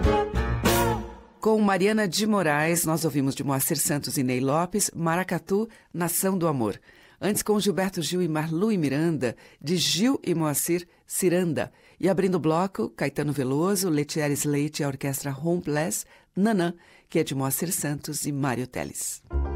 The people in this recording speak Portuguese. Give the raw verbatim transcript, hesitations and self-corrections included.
Com Mariana de Moraes, nós ouvimos de Moacir Santos e Ney Lopes, Maracatu, Nação do Amor. Antes, com Gilberto Gil e Marlu e Miranda, de Gil e Moacir, Ciranda. E abrindo o bloco, Caetano Veloso, Letieres Leite e a orquestra Homeless, Nanã, que é de Moacir Santos e Mário Teles.